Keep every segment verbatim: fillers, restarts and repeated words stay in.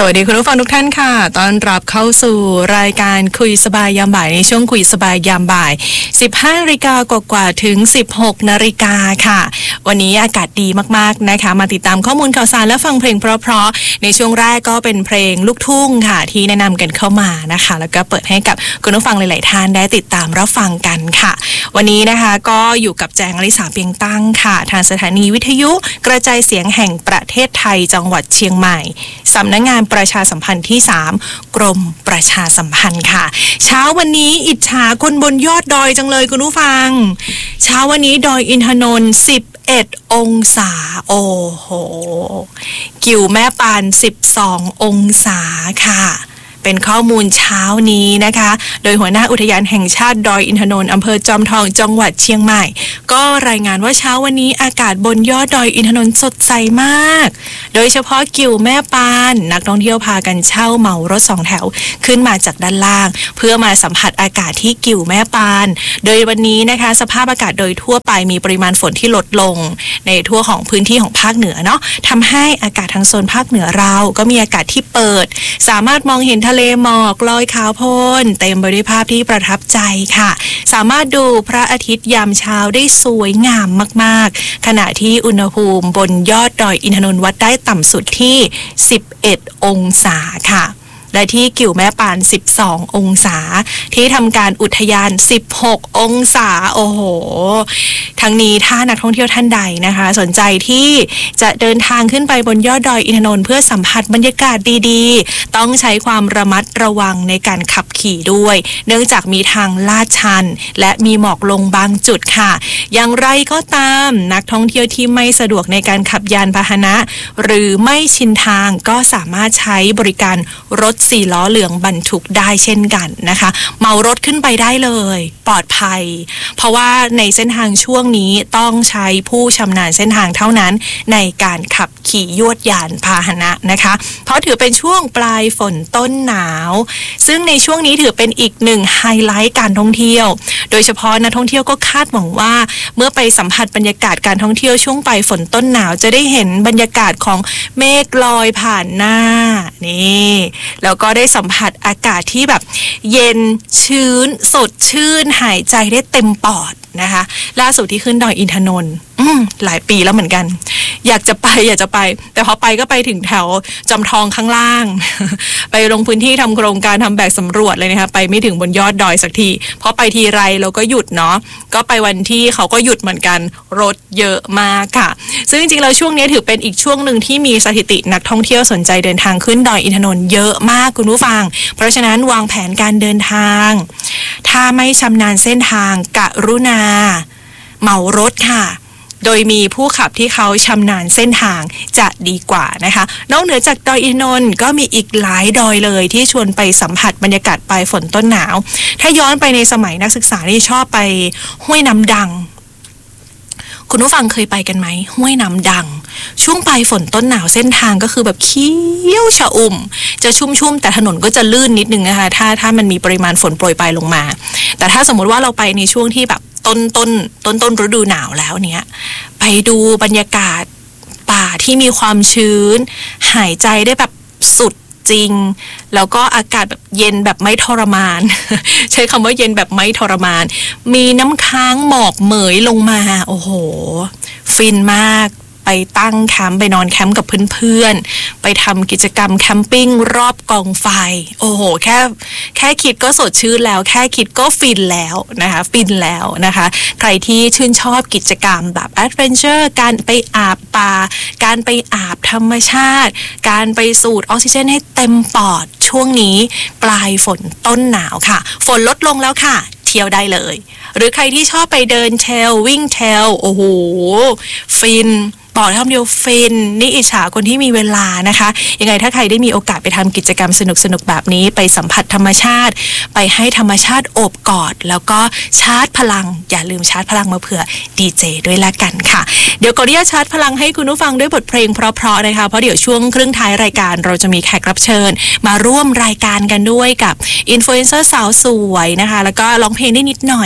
วัสดีคุณผู้ฟังทุกท่านค่ะต้อนรับเข้าสู่รายการคุยสบายยามบ่ายในช่วงคุยสบายยามบ่าย สิบห้านาฬิกากว่าๆถึง สิบหกนาฬิกาค่ะวันนี้อากาศดีมากๆนะคะมาติดตามข้อมูลข่าวสารและฟังเพลงเพราะๆในช่วงแรกก็เป็นเพลงลูกทุ่งค่ะที่แนะนำกันเข้ามานะคะแล้วก็เปิดให้กับคุณผู้ฟังหลายๆท่านได้ติดตามรับฟังกันค่ะวันนี้นะคะก็อยู่กับแจงอลิสาเปียงตั้งค่ะทางสถานีวิทยุกระจายเสียงแห่งประเทศไทยจังหวัดเชียงใหม่สำนักงานประชาสัมพันธ์ที่สามกรมประชาสัมพันธ์ค่ะเช้าวันนี้อิจฉาคนบนยอดดอยจังเลยคุณผู้ฟังเช้าวันนี้ดอยอินทนนท์สิบเอ็ดองศาโอ้โหกิ่วแม่ปานสิบสององศาค่ะเป็นข้อมูลเช้านี้นะคะโดยหัวหน้าอุทยานแห่งชาติดอยอินทนนท์อำเภอจอมทองจังหวัดเชียงใหม่ก็รายงานว่าเช้าวันนี้อากาศบนยอดดอยอินทนนท์สดใสมากโดยเฉพาะกิ่วแม่ปานนักท่องเที่ยวพากันเช่าเหมารถสองแถวขึ้นมาจากด้านล่างเพื่อมาสัมผัสอากาศที่กิ่วแม่ปานโดยวันนี้นะคะสภาพอากาศโดยทั่วไปมีปริมาณฝนที่ลดลงในทั่วของพื้นที่ของภาคเหนือเนาะทำให้อากาศทางโซนภาคเหนือเราก็มีอากาศที่เปิดสามารถมองเห็นทะเลหมอกลอยขาวโพลนเต็มไปด้วยภาพที่ประทับใจค่ะสามารถดูพระอาทิตย์ยามเช้าได้สวยงามมากๆขณะที่อุณหภูมิบนยอดดอยอินทนนท์วัดได้ต่ำสุดที่สิบเอ็ดองศาค่ะและที่กิ่วแม่ปานสิบสององศาที่ทำการอุทยานสิบหกองศาโอ้โหทั้งนี้ถ้านักท่องเที่ยวท่านใดนะคะสนใจที่จะเดินทางขึ้นไปบนยอดดอยอินทนนท์เพื่อสัมผัสบรรยากาศดีๆต้องใช้ความระมัดระวังในการขับขี่ด้วยเนื่องจากมีทางลาดชันและมีหมอกลงบางจุดค่ะอย่างไรก็ตามนักท่องเที่ยวที่ไม่สะดวกในการขับยานพาหนะหรือไม่ชินทางก็สามารถใช้บริการรถสี่ล้อเหลืองบรรทุกได้เช่นกันนะคะเมารถขึ้นไปได้เลยปลอดภัยเพราะว่าในเส้นทางช่วงนี้ต้องใช้ผู้ชำนาญเส้นทางเท่านั้นในการขับขี่ยวดยานพาหนะนะคะเพราะถือเป็นช่วงปลายฝนต้นหนาวซึ่งในช่วงนี้ถือเป็นอีกหนึ่งไฮไลท์การท่องเที่ยวโดยเฉพาะนักท่องเที่ยวก็คาดหวังว่าเมื่อไปสัมผัสบรรยากาศการท่องเที่ยวช่วงปลายฝนต้นหนาวจะได้เห็นบรรยากาศของเมฆลอยผ่านหน้านี่แล้วก็ได้สัมผัสอากาศที่แบบเย็นชื้นสดชื่นหายใจได้เต็มปอดนะคะล่าสุดที่ขึ้นดอยอินทนนท์หลายปีแล้วเหมือนกันอยากจะไปอยากจะไปแต่พอไปก็ไปถึงแถวจอมทองข้างล่าง ไปลงพื้นที่ทำโครงการทำแบบสำรวจเลยนะคะไปไม่ถึงบนยอดดอยสักทีเพราะไปทีไรเราก็หยุดเนาะก็ไปวันที่เขาก็หยุดเหมือนกันรถเยอะมากค่ะซึ่งจริงๆแล้วช่วงนี้ถือเป็นอีกช่วงหนึ่งที่มีสถิตินักท่องเที่ยวสนใจเดินทางขึ้นดอยอินทนนท์เยอะมากคุณผู้ฟังเพราะฉะนั้นวางแผนการเดินทางถ้าไม่ชำนาญเส้นทางกรุณาเหมารถค่ะโดยมีผู้ขับที่เขาชำนาญเส้นทางจะดีกว่านะคะนอกเหนือจากดอยอินทนนท์ก็มีอีกหลายดอยเลยที่ชวนไปสัมผัสบรรยากาศปลายฝนต้นหนาวถ้าย้อนไปในสมัยนักศึกษาที่ชอบไปห้วยน้ำดังคุณผู้ฟังเคยไปกันไหมห้วยน้ำดังช่วงปลายฝนต้นหนาวเส้นทางก็คือแบบเขียวชอุ่มจะชุ่มๆแต่ถนนก็จะลื่นนิดนึงนะคะถ้าถ้ามันมีปริมาณฝนโปรยปลายลงมาแต่ถ้าสมมติว่าเราไปในช่วงที่แบบต้นต้นต้นต้นฤดูหนาวแล้วเนี้ยไปดูบรรยากาศป่าที่มีความชื้นหายใจได้แบบสุดจริงแล้วก็อากาศแบบเย็นแบบไม่ทรมาน ใช้คำว่าเย็นแบบไม่ทรมานมีน้ำค้างหมอกเหมยลงมาโอ้โหฟินมากไปตั้งแคมป์ไปนอนแคมป์กับเพื่อนๆไปทำกิจกรรมแคมปิ้งรอบกองไฟโอ้โหแค่แค่คิดก็สดชื่นแล้วแค่คิดก็ฟินแล้วนะคะฟินแล้วนะคะใครที่ชื่นชอบกิจกรรมแบบแอดเวนเจอร์การไปอาบป่าการไปอาบธรรมชาติการไปสูดออกซิเจนให้เต็มปอดช่วงนี้ปลายฝนต้นหนาวค่ะฝนลดลงแล้วค่ะเที่ยวได้เลยหรือใครที่ชอบไปเดินเทรลวิ่งเทรลโอ้โหฟินบอกคำเดียวฟินนี่อิจฉาคนที่มีเวลานะคะยังไงถ้าใครได้มีโอกาสไปทำกิจกรรมสนุกๆแบบนี้ไปสัมผัสธรรมชาติไปให้ธรรมชาติโอบกอดแล้วก็ชาร์จพลังอย่าลืมชาร์จพลังมาเผื่อดีเจด้วยละกันค่ะเดี๋ยวขออนุญาตชาร์จพลังให้คุณผู้ฟังด้วยบทเพลงเพราะๆนะคะเพราะเดี๋ยวช่วงครึ่งท้ายรายการเราจะมีแขกรับเชิญมาร่วมรายการกันด้วยกับอินฟลูเอนเซอร์สาวสวยนะคะแล้วก็ร้องเพลงได้นิดหน่อยค่ะ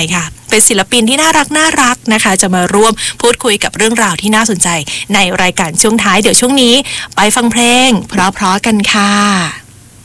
เป็นศิลปินที่น่ารักน่ารักนะคะจะมาร่วมพูดคุยกับเรื่องราวที่น่าสนใจในรายการช่วงท้ายเดี๋ยวช่วงนี้ไปฟังเพลงเพราะๆกันค่ะ